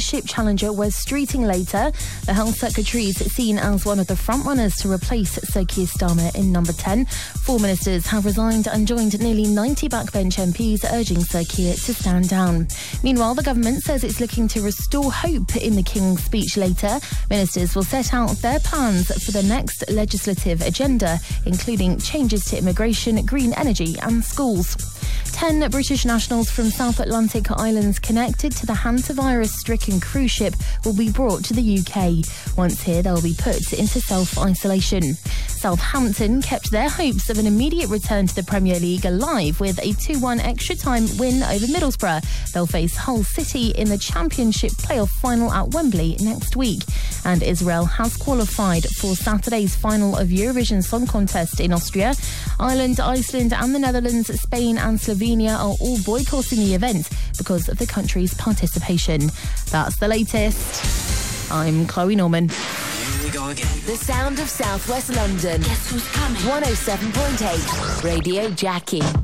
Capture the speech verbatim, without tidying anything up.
Leadership challenger Wes Streeting later. The Health Secretary is seen as one of the frontrunners to replace Sir Keir Starmer in number ten. Four ministers have resigned and joined nearly ninety backbench M Ps urging Sir Keir to stand down. Meanwhile, the government says it's looking to restore hope in the King's speech later. Ministers will set out their plans for the next legislative agenda, including changes to immigration, green energy and schools. Ten British nationals from South Atlantic islands connected to the hantavirus-stricken cruise ship will be brought to the U K. Once here, they'll be put into self-isolation. Southampton kept their hopes of an immediate return to the Premier League alive with a two one extra-time win over Middlesbrough. They'll face Hull City in the Championship playoff final at Wembley next week. And Israel has qualified for Saturday's final of Eurovision Song Contest in Austria. Ireland, Iceland and the Netherlands, Spain and Slovenia are all boycotting the event because of the country's participation. That's the latest. I'm Chloe Norman. Here we go again. The sound of South West London. Guess who's coming? one oh seven point eight Radio Jackie.